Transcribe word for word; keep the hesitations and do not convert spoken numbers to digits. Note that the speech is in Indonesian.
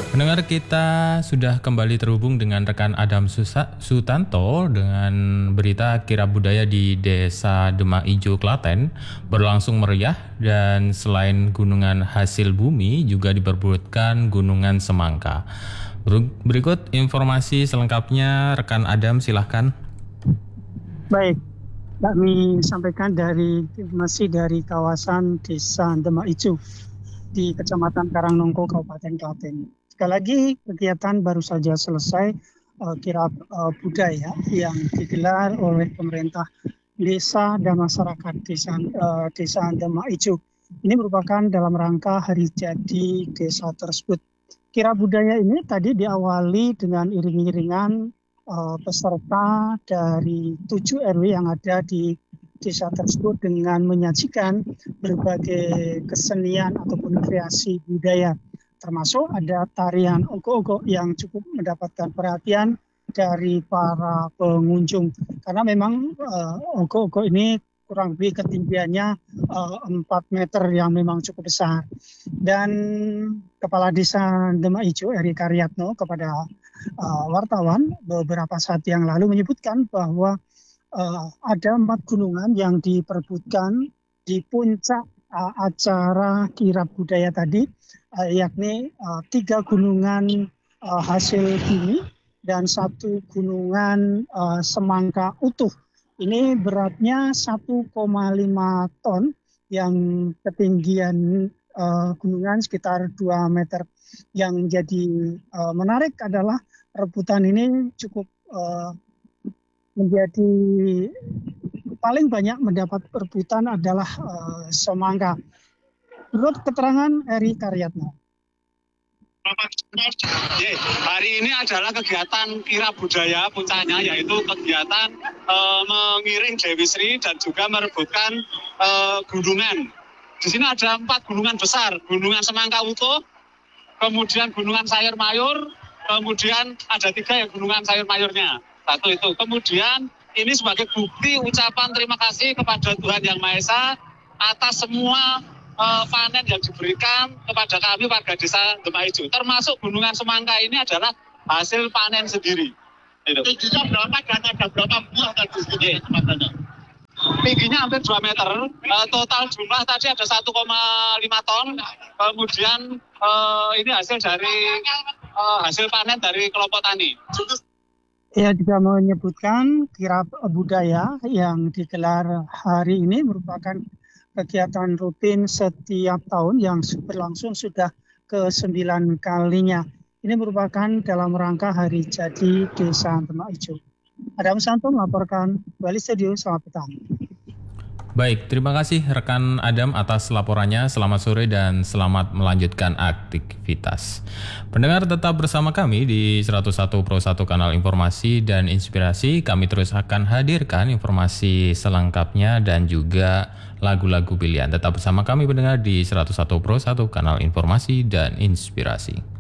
Pendengar, kita sudah kembali terhubung dengan rekan Adam Susa, Sutanto dengan berita kirab budaya di Desa Demak Ijo, Klaten berlangsung meriah, dan selain gunungan hasil bumi juga diperbutkan gunungan semangka. Berikut informasi selengkapnya, rekan Adam, silahkan. Baik, kami sampaikan dari masih dari kawasan Desa Demak Ijo di Kecamatan Karangnongko, Kabupaten Klaten. Sekali lagi, kegiatan baru saja selesai uh, kirab uh, budaya yang digelar oleh pemerintah desa dan masyarakat desa, uh, desa Demak Ijo. Ini merupakan dalam rangka hari jadi desa tersebut. Kirab budaya ini tadi diawali dengan iring-iringan uh, peserta dari tujuh R W yang ada di desa tersebut dengan menyajikan berbagai kesenian ataupun kreasi budaya. Termasuk ada tarian ogok-ogok yang cukup mendapatkan perhatian dari para pengunjung. Karena memang uh, ogok-ogok ini kurang lebih ketinggiannya uh, empat meter yang memang cukup besar. Dan Kepala Desa Demak Ijo, Eri Karyatno, kepada uh, wartawan beberapa saat yang lalu menyebutkan bahwa uh, ada empat gunungan yang diperebutkan di puncak uh, acara kirab budaya tadi, Uh, yakni uh, tiga gunungan uh, hasil bumi dan satu gunungan uh, semangka utuh. Ini beratnya satu koma lima ton, yang ketinggian uh, gunungan sekitar dua meter. Yang jadi uh, menarik adalah rebutan ini cukup uh, menjadi paling banyak mendapat perebutan adalah uh, semangka. Menurut keterangan Eri Karyatno. Hari ini adalah kegiatan kirab budaya puncaknya, yaitu kegiatan e, mengiring Dewi Sri dan juga merebutkan e, gunungan. Di sini ada empat gunungan besar, gunungan Semangka Utuh, kemudian gunungan Sayur Mayur, kemudian ada tiga ya gunungan Sayur Mayurnya. Satu itu. Kemudian ini sebagai bukti ucapan terima kasih kepada Tuhan Yang Maha Esa atas semua Uh, panen yang diberikan kepada kami warga desa Demak Ijo. Termasuk gunungan semangka ini adalah hasil panen sendiri. Tingginya berapa dan ada berapa buah tadi sini? Tingginya hampir dua meter. Uh, total jumlah tadi ada satu koma lima ton. Kemudian uh, ini hasil dari uh, hasil panen dari kelompok tani. Ia juga menyebutkan kirab budaya yang digelar hari ini merupakan kegiatan rutin setiap tahun yang berlangsung sudah ke sembilan kalinya. Ini merupakan dalam rangka hari jadi Desa Demak Ijo. Adam Santo melaporkan Bali Studio, selamat petang. Baik, terima kasih rekan Adam atas laporannya. Selamat sore dan selamat melanjutkan aktivitas. Pendengar, tetap bersama kami di seratus satu Pro satu Kanal Informasi dan Inspirasi. Kami terus akan hadirkan informasi selengkapnya dan juga lagu-lagu pilihan. Tetap bersama kami pendengar di seratus satu Pro satu Kanal Informasi dan Inspirasi.